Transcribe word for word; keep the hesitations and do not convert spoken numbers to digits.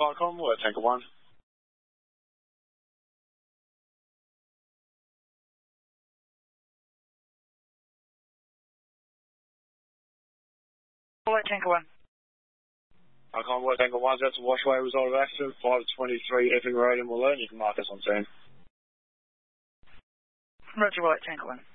Alpha Convoy, Tanker one. Convoy, Tanker one. Alpha Convoy, Tanker one, that's a washaway result of accident, five twenty-three Epping Road in Walloon. You can mark us on scene. Roger, White, Tanker one.